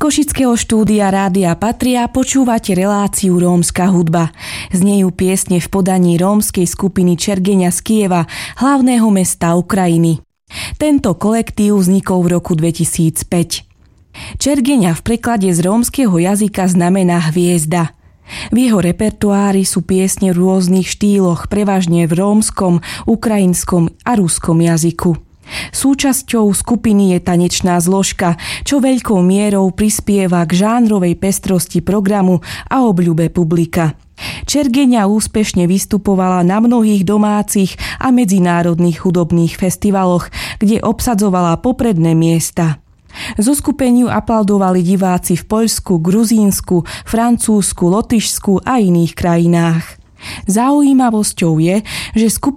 Košického štúdia Rádia Patria počúvate reláciu Rómska hudba. Znejú piesne v podaní rómskej skupiny Čergeňa z Kyjeva, hlavného mesta Ukrajiny. Tento kolektív vznikol v roku 2005. Čergeňa v preklade z rómskeho jazyka znamená hviezda. V jeho repertoári sú piesne v rôznych štýloch, prevažne v rómskom, ukrajinskom a ruskom jazyku. Súčasťou skupiny je tanečná zložka, čo veľkou mierou prispieva k žánrovej pestrosti programu a obľúbe publika. Čergeňa úspešne vystupovala na mnohých domácich a medzinárodných hudobných festivaloch, kde obsadzovala popredné miesta. Zoskupeniu aplaudovali diváci v Poľsku, Gruzínsku, Francúzsku, Lotyšsku a iných krajinách. Zaujímavosťou je, že skupina